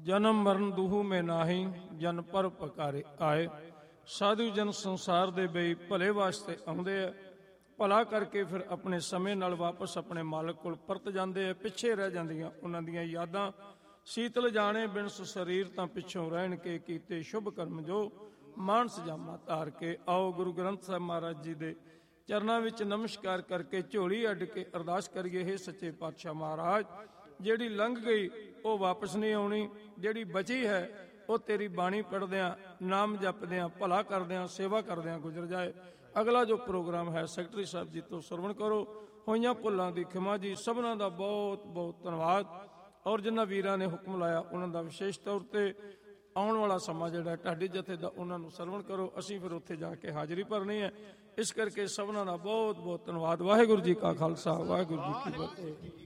जन्म मरण दूहू में नाही, जन पर पकारे आए। साधु जन संसार दे बई भले वास्ते आउंदे आ, भला करके फिर अपने समय नाल वापस अपने मालक कोल परत जाते हैं। पिछे रह जांदियां उन्हां दियां यादां। शीतल जाने बिनस शरीर तां पिछों रहन के, कीते शुभ कर्म जो मानस जामा धार के। आओ गुरु ग्रंथ साहिब महाराज जी दे चरनां विच नमस्कार करके झोली अड्ड के अरदास करिए। हे सच्चे पातशाह महाराज, ਜਿਹੜੀ लंघ गई ਉਹ वापस नहीं आउणी, ਜਿਹੜੀ बची है ਉਹ तेरी बाणी पढ़दियां, नाम जपदियां, भला करदियां, सेवा करदियां गुजर जाए। अगला जो प्रोग्राम है सैकटरी साहब जी तो सरवण करो। होइयां भुल्लां दी खिमा जी। सबना दा बहुत बहुत धन्नवाद। और जिन्हां वीरां ने हुक्म लाया उन्हां दा विशेष तौर ते आउण वाला समा जिहड़ा ढाडी जथे दा उन्हां नूं सरवण करो। असीं फिर उत्थे जाके हाज़री भरनी है। इस करके सबना दा बहुत बहुत धन्नवाद। वाहिगुरू जी का खालसा, वाहिगुरू जी की फतेह।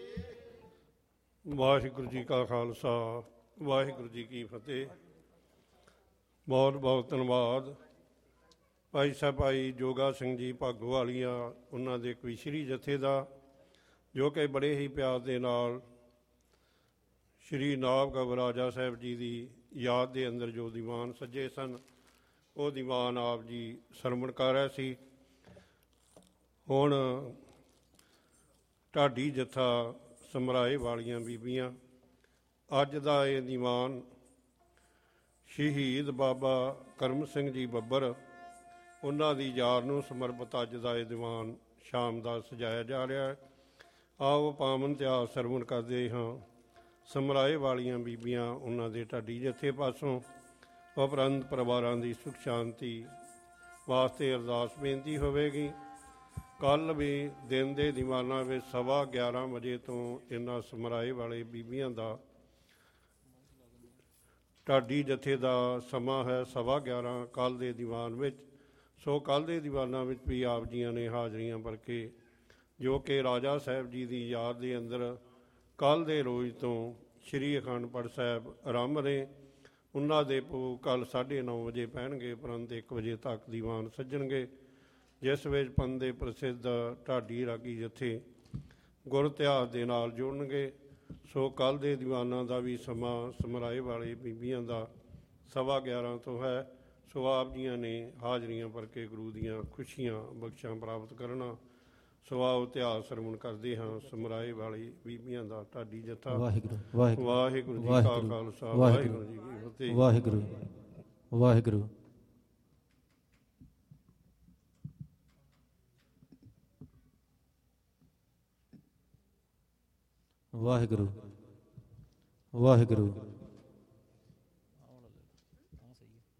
वाहिगुरू जी का खालसा, वाहिगुरू जी की फतेह। बहुत बहुत धन्नवाद भाई ਸਾਹਿਬ ਭਾਈ ਜੋਗਾ ਸਿੰਘ ਜੀ ਭਾਗੋਵਾਲੀਆ, ਉਹਨਾਂ ਦੇ ਕਵੀਸ਼ਰੀ ਜਥੇ ਦਾ, ਜੋ ਕਿ ਬੜੇ ਹੀ ਪਿਆਰ ਦੇ ਨਾਲ ਸ਼੍ਰੀ ਨਾਭ ਗਵ ਰਾਜਾ ਸਾਹਿਬ ਜੀ ਦੀ ਯਾਦ ਦੇ ਅੰਦਰ ਜੋ ਦੀਵਾਨ ਸੱਜੇ ਸਨ, ਉਹ ਦੀਵਾਨ ਆਪ ਜੀ ਸਰਵਣ ਕਰ ਰਹੇ ਸੀ। ਹੁਣ ਢਾਡੀ ਜਥਾ ਸਮਰਾਏ ਵਾਲੀਆਂ ਬੀਬੀਆਂ, ਅੱਜ ਦਾ ਇਹ ਦੀਵਾਨ ਸ਼ਹੀਦ ਬਾਬਾ ਕਰਮ ਸਿੰਘ ਜੀ ਬੱਬਰ, ਉਹਨਾਂ ਦੀ ਯਾਦ ਨੂੰ ਸਮਰਪਿਤ ਅੱਜ ਦਾ ਇਹ ਦੀਵਾਨ ਸ਼ਾਮ ਦਾ ਸਜਾਇਆ ਜਾ ਰਿਹਾ ਹੈ। ਆਓ ਪਾਵਨ ਇਤਿਹਾਸ ਸਰਵਣ ਕਰਦੇ ਹਾਂ। ਸਮਰਾਏ ਵਾਲੀਆਂ ਬੀਬੀਆਂ, ਉਹਨਾਂ ਦੇ ਢਾਡੀ ਜਥੇ ਪਾਸੋਂ ਉਪਰੰਤ ਪਰਿਵਾਰਾਂ ਦੀ ਸੁਖ ਸ਼ਾਂਤੀ ਵਾਸਤੇ ਅਰਦਾਸ ਬੇਨਤੀ ਹੋਵੇਗੀ। ਕੱਲ੍ਹ ਵੀ ਦਿਨ ਦੇ ਦੀਵਾਨਾਂ ਵਿੱਚ 11:15 ਵਜੇ ਤੋਂ ਇਹਨਾਂ ਸਮਰਾਏ ਵਾਲੇ ਬੀਬੀਆਂ ਦਾ ਢਾਡੀ ਜਥੇ ਦਾ ਸਮਾਂ ਹੈ 11:15 ਕੱਲ੍ਹ ਦੇ ਦੀਵਾਨ ਵਿੱਚ। ਸੋ ਕੱਲ੍ਹ ਦੇ ਦੀਵਾਨਾਂ ਵਿੱਚ ਵੀ ਆਪ ਜੀਆਂ ਨੇ ਹਾਜ਼ਰੀਆਂ ਭਰ ਕੇ, ਜੋ ਕਿ ਰਾਜਾ ਸਾਹਿਬ ਜੀ ਦੀ ਯਾਦ ਦੇ ਅੰਦਰ ਕੱਲ੍ਹ ਦੇ ਰੋਜ਼ ਤੋਂ ਸ਼੍ਰੀ ਅਖੰਡ ਪਾਠ ਸਾਹਿਬ ਆਰੰਭ ਨੇ। ਉਹਨਾਂ ਦੇ ਭੋਗ ਕੱਲ੍ਹ 9:30 ਵਜੇ ਪੈਣਗੇ, ਉਪਰੰਤ 1 ਵਜੇ ਤੱਕ ਦੀਵਾਨ ਸੱਜਣਗੇ, ਜਿਸ ਵਿੱਚ ਪੰਥ ਦੇ ਪ੍ਰਸਿੱਧ ਢਾਡੀ ਰਾਗੀ ਜਥੇ ਗੁਰ ਇਤਿਹਾਸ ਦੇ ਨਾਲ ਜੁੜਨਗੇ। ਸੋ ਕੱਲ੍ਹ ਦੇ ਦੀਵਾਨਾਂ ਦਾ ਵੀ ਸਮਾਂ ਸਮਰਾਏ ਵਾਲੇ ਬੀਬੀਆਂ ਦਾ 11:15 ਤੋਂ ਹੈ। ਸੋ ਆਪ ਜੀਆਂ ਨੇ ਹਾਜ਼ਰੀਆਂ ਭਰ ਕੇ ਗੁਰੂ ਦੀਆਂ ਖੁਸ਼ੀਆਂ ਬਖਸ਼ਾਂ ਪ੍ਰਾਪਤ ਕਰਨਾ। ਸੋ ਆਓ ਇਤਿਹਾਸ ਸਰਵਣ ਕਰਦੇ ਹਾਂ ਸਮਰਾਏ ਵਾਲੀ ਬੀਬੀਆਂ ਦਾ ਢਾਡੀ ਜਥਾ। ਵਾਹਿਗੁਰੂ ਵਾਹਿਗੁਰੂ ਜੀ ਕਾ ਖਾਲਸਾ, ਵਾਹਿਗੁਰੂ ਜੀ ਕੀ ਫਤਿਹ। ਵਾਹਿਗੁਰੂ ਵਾਹਿਗੁਰੂ ਵਾਹਿਗੁਰੂ ਵਾਹਿਗੁਰੂ